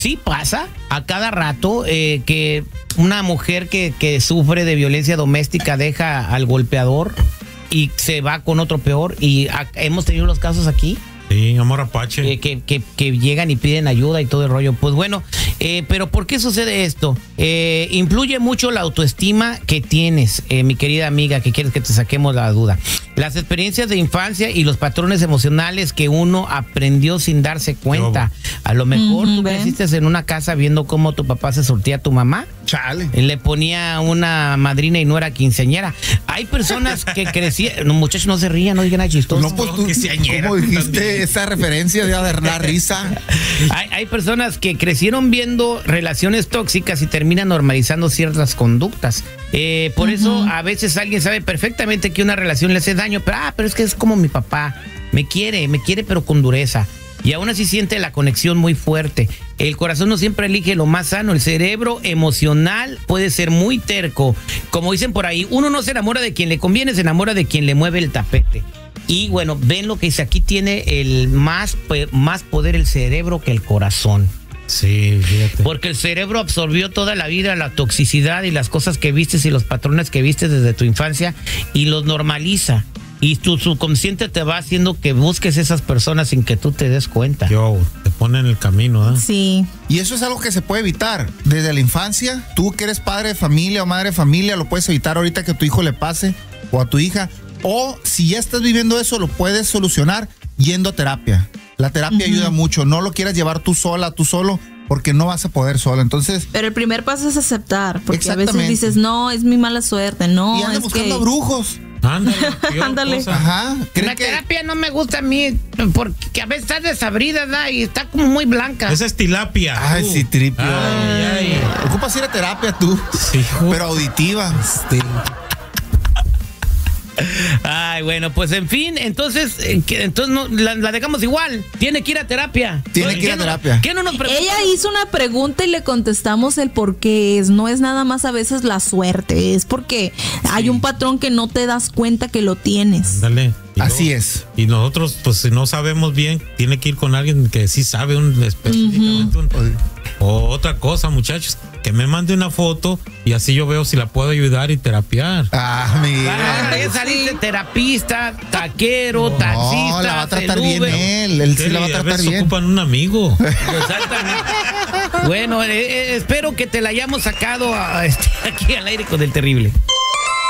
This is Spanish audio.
Sí pasa a cada rato que una mujer que sufre de violencia doméstica deja al golpeador y se va con otro peor. Y hemos tenido los casos aquí. Sí, amor apache. Que llegan y piden ayuda y todo el rollo. Pues bueno, pero ¿por qué sucede esto? Influye mucho la autoestima que tienes, mi querida amiga, que quieres que te saquemos la duda. Las experiencias de infancia y los patrones emocionales que uno aprendió sin darse cuenta. A lo mejor tú creciste en una casa viendo cómo tu papá se surtía a tu mamá. Chale. Le ponía una madrina y no era quinceañera. Hay personas que crecieron. No, muchachos, no se rían, no digan nada chistoso. No, pues tú, ¿cómo dijiste esa referencia de dar risa? Hay personas que crecieron viendo relaciones tóxicas y terminan normalizando ciertas conductas. Por eso a veces alguien sabe perfectamente que una relación le hace daño, pero es que es como mi papá. Me quiere, pero con dureza. Y aún así siente la conexión muy fuerte. El corazón no siempre elige lo más sano. El cerebro emocional puede ser muy terco. Como dicen por ahí, uno no se enamora de quien le conviene, se enamora de quien le mueve el tapete. Y bueno, ven lo que dice, aquí tiene el más poder el cerebro que el corazón. Sí, fíjate. Porque el cerebro absorbió toda la vida la toxicidad y las cosas que vistes y los patrones que vistes desde tu infancia y los normaliza. Y tu subconsciente te va haciendo que busques esas personas sin que tú te des cuenta. Te pone en el camino, ¿eh? Sí. Y eso es algo que se puede evitar desde la infancia. Tú que eres padre de familia o madre de familia, lo puedes evitar ahorita que a tu hijo le pase o a tu hija. O si ya estás viviendo eso, lo puedes solucionar yendo a terapia. La terapia ayuda mucho. No lo quieras llevar tú sola, tú solo, porque no vas a poder solo. Entonces, pero el primer paso es aceptar, porque a veces dices, no, es mi mala suerte, no. Y andas buscando brujos. Ándale. Ajá. La terapia no me gusta a mí, porque a veces está desabrida, ¿verdad? Y está como muy blanca. Esa es tilapia. Ay, sí, tripio. Ocupas ir a terapia tú. Sí, pero auditiva. Ay, bueno, pues en fin, entonces no, la dejamos igual. Tiene que ir a terapia. Tiene que ir a terapia. ¿Qué no nos pregunta? Ella hizo una pregunta y le contestamos el por qué no es nada más a veces la suerte, es porque hay un patrón que no te das cuenta que lo tienes. Dale. Así es. Y nosotros, pues si no sabemos bien, tiene que ir con alguien que sí sabe específicamente o otra cosa, muchachos, que me mande una foto y así yo veo si la puedo ayudar y terapiar. Mira. Saliste terapista, taquero, taxista. No, la va a tratar bien él sí la va a tratar bien. Ocupan un amigo. Exactamente. Bueno, espero que te la hayamos sacado aquí al aire con el terrible.